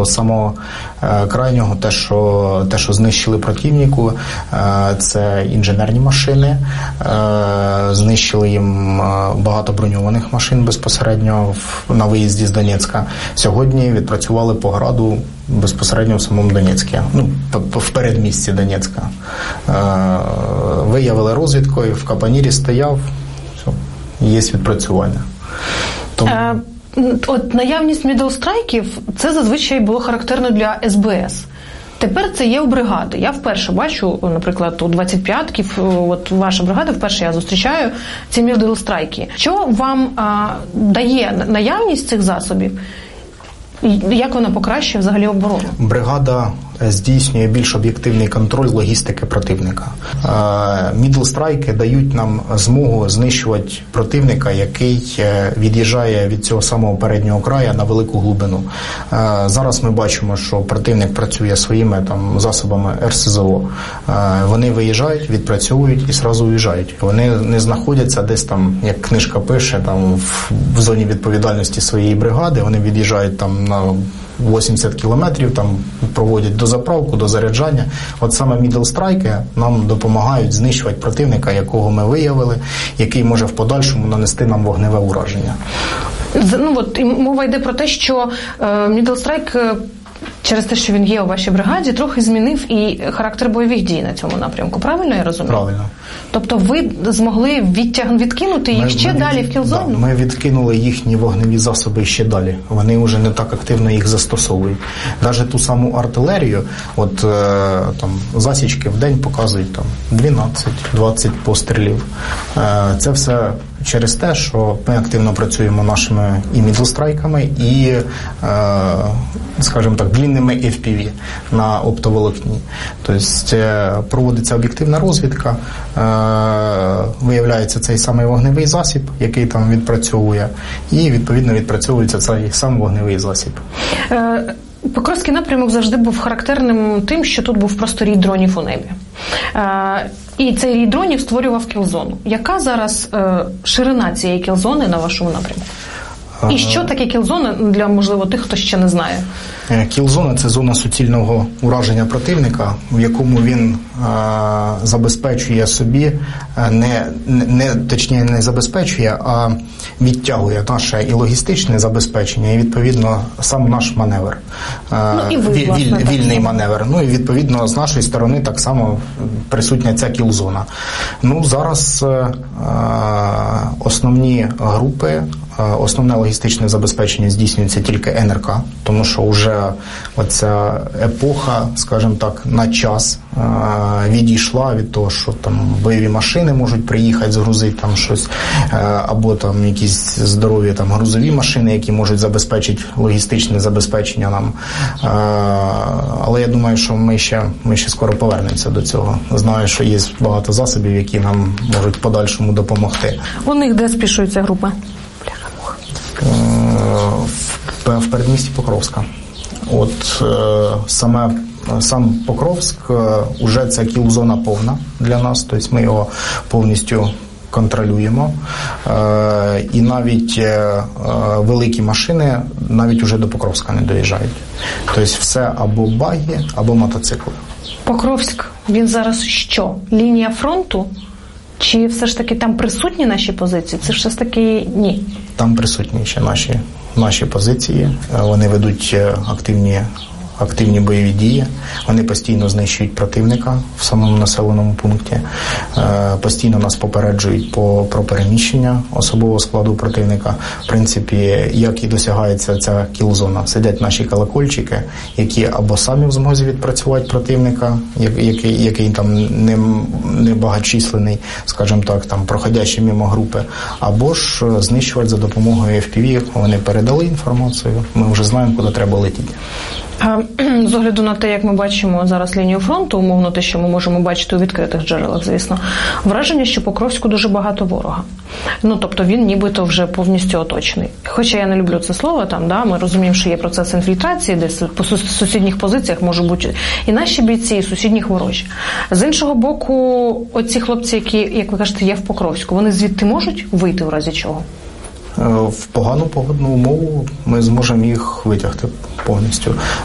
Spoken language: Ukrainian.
самого крайнього, те, що знищили противнику, це інженерні машини, знищили їм багато броньованих машин безпосередньо на виїзді з Донецька. Сьогодні відпрацювали по граду безпосередньо в самому Донецьку, в передмісті Донецька. Виявили розвідкою, в Капанірі стояв, є відпрацювання. От наявність мідлстрайків – це зазвичай було характерно для СБС. Тепер це є у бригади. Я вперше бачу, наприклад, у 25-ків, от ваша бригада, вперше я зустрічаю ці мідлстрайки. Що вам дає наявність цих засобів? Як вона покращує взагалі оборону? Бригада здійснює більш об'єктивний контроль логістики противника. Мідлстрайки дають нам змогу знищувати противника, який від'їжджає від цього самого переднього краю на велику глибину. Зараз ми бачимо, що противник працює своїми засобами РСЗО. Вони виїжджають, відпрацьовують і зразу уїжджають. Вони не знаходяться десь там, як книжка пише, в зоні відповідальності своєї бригади. Вони від'їжджають на 80 кілометрів, проводять дозаправку, дозаряджання. От саме мідлстрайки нам допомагають знищувати противника, якого ми виявили, який може в подальшому нанести нам вогневе ураження. Мова йде про те, що мідлстрайк через те, що він є у вашій бригаді, трохи змінив і характер бойових дій на цьому напрямку. Правильно я розумію? Правильно. Тобто ви змогли відкинути їх ще далі в кілзону? Так, ми відкинули їхні вогневі засоби ще далі. Вони вже не так активно їх застосовують. Навіть ту саму артилерію, засічки в день показують 12-20 пострілів. Це все через те, що ми активно працюємо нашими і мідлстрайками, і, скажімо так, длінними FPV на оптоволокні. Тобто проводиться об'єктивна розвідка, виявляється цей самий вогневий засіб, який там відпрацьовує, і відповідно відпрацьовується цей сам вогневий засіб. Покровський напрямок завжди був характерним тим, що тут був просто рій дронів у небі. І цей рій дронів створював кілзону. Яка зараз ширина цієї кілзони на вашому напрямку? І що таке кілзона для, можливо, тих, хто ще не знає? Кілзона – це зона суцільного ураження противника, в якому він забезпечує собі, не забезпечує, а відтягує наше і логістичне забезпечення, і, відповідно, сам наш маневр. Вільний маневр. І, відповідно, з нашої сторони так само присутня ця кілзона. Зараз основні групи, основне логістичне забезпечення здійснюється тільки НРК, тому що вже оця епоха, скажімо так, на час відійшла від того, що бойові машини можуть приїхати, згрузити щось, або якісь здорові грузові машини, які можуть забезпечити логістичне забезпечення нам. Але я думаю, що ми ще скоро повернемося до цього. Знаю, що є багато засобів, які нам можуть в подальшому допомогти. У них де спішується група? В передмісті Покровська. Сам Покровськ, уже ця кілзона повна для нас, тобто ми його повністю контролюємо. І навіть великі машини навіть уже до Покровська не доїжджають. Тобто все або баги, або мотоцикли. Покровськ, він зараз що? Лінія фронту? Чи все ж таки там присутні наші позиції? Це ж все таки ні? Там присутні ще наші позиції. Вони ведуть активні бойові дії. Вони постійно знищують противника в самому населеному пункті. Постійно нас попереджують про переміщення особового складу противника. В принципі, як і досягається ця кілзона. Сидять наші колокольчики, які або самі в змозі відпрацювати противника, який не багатчисленний, скажімо так, проходячі мимо групи, або ж знищувати за допомогою FPV. Вони передали інформацію, ми вже знаємо, куди треба летіти. З огляду на те, як ми бачимо зараз лінію фронту, умовно те, що ми можемо бачити у відкритих джерелах, звісно, враження, що Покровську дуже багато ворога. Тобто він нібито вже повністю оточений. Хоча я не люблю це слово, ми розуміємо, що є процес інфільтрації, десь по сусідніх позиціях можуть бути і наші бійці, і сусідніх ворожі. З іншого боку, оці хлопці, які, як ви кажете, є в Покровську, вони звідти можуть вийти в разі чого? В погану погодну умову ми зможемо їх витягти повністю.